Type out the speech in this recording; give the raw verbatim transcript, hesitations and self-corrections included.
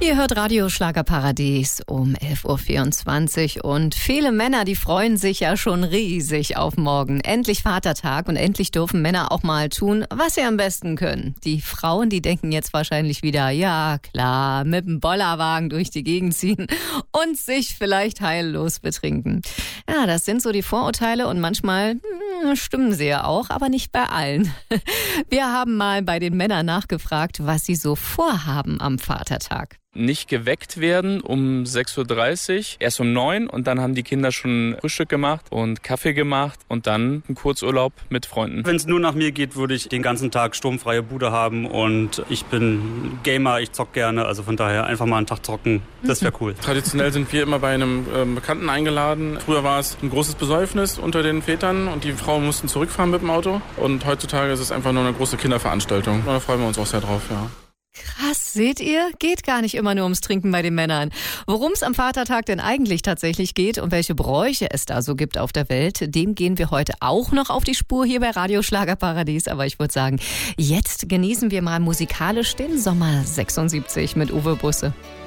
Ihr hört Radio Schlagerparadies um elf Uhr vierundzwanzig und viele Männer, die freuen sich ja schon riesig auf morgen. Endlich Vatertag und endlich dürfen Männer auch mal tun, was sie am besten können. Die Frauen, die denken jetzt wahrscheinlich wieder, ja klar, mit dem Bollerwagen durch die Gegend ziehen und sich vielleicht heillos betrinken. Ja, das sind so die Vorurteile und manchmal hm, stimmen sie ja auch, aber nicht bei allen. Wir haben mal bei den Männern nachgefragt, was sie so vorhaben am Vatertag. Nicht geweckt werden um sechs Uhr dreißig, erst um neun und dann haben die Kinder schon Frühstück gemacht und Kaffee gemacht und dann einen Kurzurlaub mit Freunden. Wenn es nur nach mir geht, würde ich den ganzen Tag sturmfreie Bude haben und ich bin Gamer, ich zock gerne, also von daher einfach mal einen Tag zocken, das wäre cool. Traditionell sind wir immer bei einem äh, Bekannten eingeladen. Früher war es ein großes Besäufnis unter den Vätern und die Frauen mussten zurückfahren mit dem Auto und heutzutage ist es einfach nur eine große Kinderveranstaltung. Und da freuen wir uns auch sehr drauf, ja. Krass, seht ihr? Geht gar nicht immer nur ums Trinken bei den Männern. Worum es am Vatertag denn eigentlich tatsächlich geht und welche Bräuche es da so gibt auf der Welt, dem gehen wir heute auch noch auf die Spur hier bei Radio Schlagerparadies. Aber ich würde sagen, jetzt genießen wir mal musikalisch den Sommer sechsundsiebzig mit Uwe Busse.